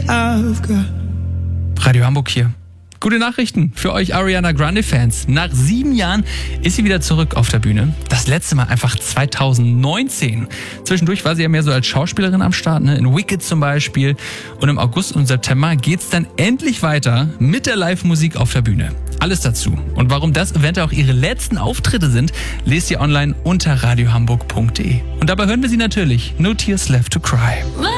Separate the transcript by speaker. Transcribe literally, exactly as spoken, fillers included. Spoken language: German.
Speaker 1: I've got.
Speaker 2: Radio Hamburg hier. Gute Nachrichten für euch Ariana Grande-Fans. Nach sieben Jahren ist sie wieder zurück auf der Bühne. Das letzte Mal einfach zwanzig neunzehn. Zwischendurch war sie ja mehr so als Schauspielerin am Start, ne? In Wicked zum Beispiel. Und im August und September geht's dann endlich weiter mit der Live-Musik auf der Bühne. Alles dazu. Und warum das eventuell auch ihre letzten Auftritte sind, lest ihr online unter radiohamburg punkt de. Und dabei hören wir sie natürlich. No Tears Left to Cry.